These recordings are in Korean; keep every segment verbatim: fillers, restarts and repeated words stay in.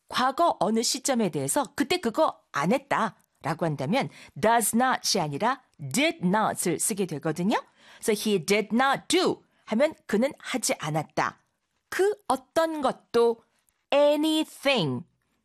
과거 어느 시점에 대해서 그때 그거 안 했다 라고 한다면 does not이 아니라 did not을 쓰게 되거든요. 그래서 he did not do 하면 그는 하지 않았다. 그 어떤 것도 anything,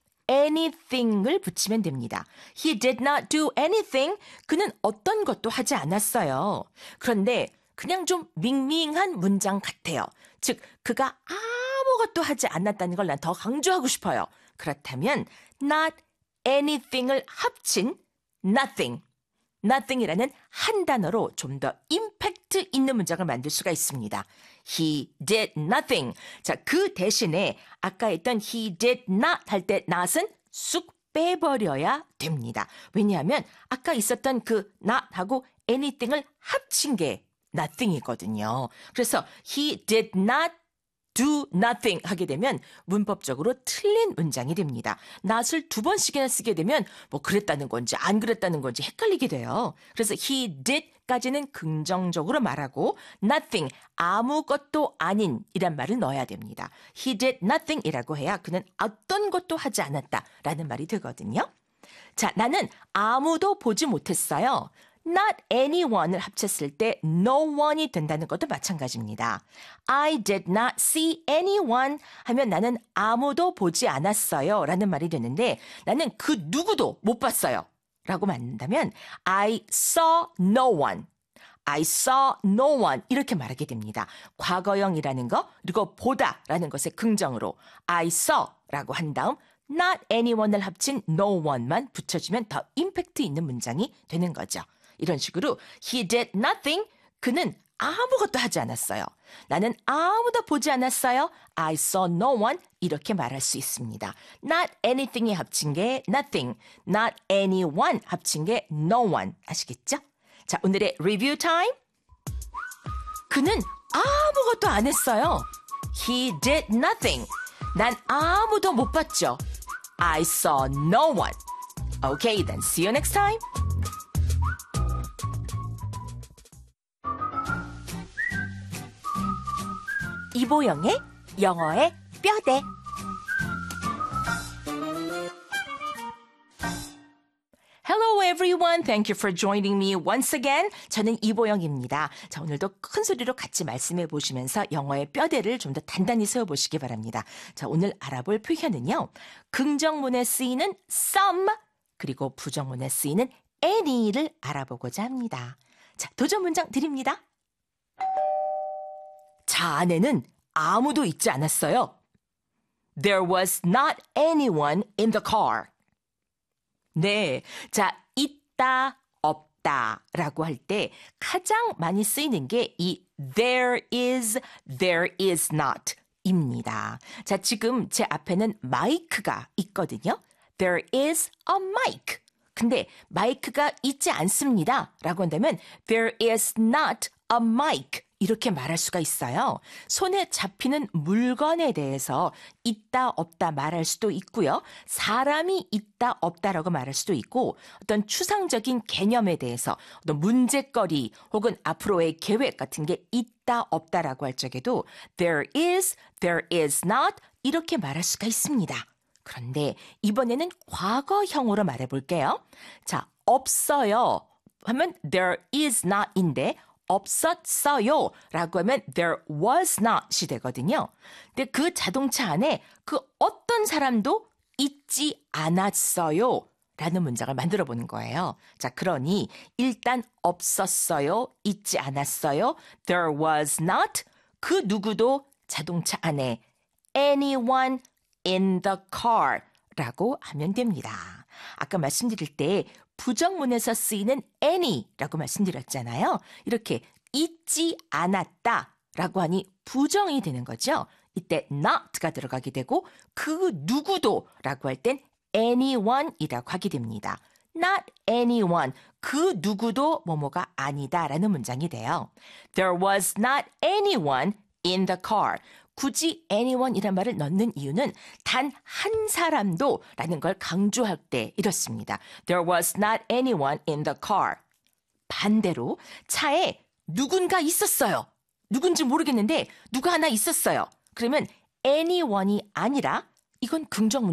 anything을 붙이면 됩니다. He did not do anything. 그는 어떤 것도 하지 않았어요. 그런데 그냥 좀 밍밍한 문장 같아요. 즉 그가 아무것도 하지 않았다는 걸 난 더 강조하고 싶어요. 그렇다면 not anything을 합친 nothing, nothing이라는 한 단어로 좀 더 임팩트 있는 문장을 만들 수가 있습니다. He did nothing. 자, 그 대신에 아까 했던 he did not 할 때 not은 쑥 빼버려야 됩니다. 왜냐하면 아까 있었던 그 not하고 anything을 합친 게 nothing이거든요. 그래서 he did not do nothing 하게 되면 문법적으로 틀린 문장이 됩니다. not을 두 번씩이나 쓰게 되면 뭐 그랬다는 건지 안 그랬다는 건지 헷갈리게 돼요. 그래서 he did까지는 긍정적으로 말하고 nothing, 아무것도 아닌 이란 말을 넣어야 됩니다. he did nothing이라고 해야 그는 어떤 것도 하지 않았다라는 말이 되거든요. 자, 나는 아무도 보지 못했어요. not anyone을 합쳤을 때 no one이 된다는 것도 마찬가지입니다. I did not see anyone 하면 나는 아무도 보지 않았어요 라는 말이 되는데 나는 그 누구도 못 봤어요 라고 말한다면 I saw no one, I saw no one 이렇게 말하게 됩니다. 과거형이라는 거 그리고 보다라는 것의 긍정으로 I saw 라고 한 다음 not anyone을 합친 no one만 붙여주면 더 임팩트 있는 문장이 되는 거죠. 이런 식으로 he did nothing, 그는 아무것도 하지 않았어요. 나는 아무도 보지 않았어요. I saw no one, 이렇게 말할 수 있습니다. not anything이 합친 게 nothing, not anyone 합친 게 no one. 아시겠죠? 자, 오늘의 리뷰 타임. 그는 아무것도 안 했어요. He did nothing. 난 아무도 못 봤죠. I saw no one. Okay, then see you next time. 이보영의 영어의 뼈대. Hello everyone. Thank you for joining me once again. 저는 이보영입니다. 자, 오늘도 큰 소리로 같이 말씀해 보시면서 영어의 뼈대를 좀 더 단단히 세워보시기 바랍니다. 자, 오늘 알아볼 표현은요. 긍정문에 쓰이는 some 그리고 부정문에 쓰이는 any를 알아보고자 합니다. 자, 도전 문장 드립니다. 차 안에는 아무도 있지 않았어요. There was not anyone in the car. 네, 자, 있다, 없다 라고 할 때 가장 많이 쓰이는 게 이 there is, there is not 입니다. 자, 지금 제 앞에는 마이크가 있거든요. There is a mic. 근데 마이크가 있지 않습니다 라고 한다면 there is not a mic 이렇게 말할 수가 있어요. 손에 잡히는 물건에 대해서 있다 없다 말할 수도 있고요. 사람이 있다 없다라고 말할 수도 있고 어떤 추상적인 개념에 대해서 어떤 문제거리 혹은 앞으로의 계획 같은 게 있다 없다라고 할 적에도 there is, there is not 이렇게 말할 수가 있습니다. 그런데 이번에는 과거형으로 말해볼게요. 자, 없어요 하면 there is not인데 없었어요 라고 하면 there was not이 되거든요. 근데 그 자동차 안에 그 어떤 사람도 있지 않았어요 라는 문장을 만들어 보는 거예요. 자, 그러니 일단 없었어요, 있지 않았어요, there was not, 그 누구도 자동차 안에 anyone in the car 라고 하면 됩니다. 아까 말씀드릴 때 부정문에서 쓰이는 any라고 말씀드렸잖아요. 이렇게 있지 않았다 라고 하니 부정이 되는 거죠. 이때 not가 들어가게 되고 그 누구도 라고 할 땐 anyone이라고 하게 됩니다. not anyone, 그 누구도 뭐뭐가 아니다 라는 문장이 돼요. There was not anyone in the car. 굳이 anyone이란 말을 넣는 이유는 단 한 사람도 라는 걸 강조할 때 이렇습니다. There was not anyone in the car. 반대로 차에 누군가 있었어요. 누군지 모르겠는데 누가 하나 있었어요. 그러면 anyone이 아니라 이건 긍정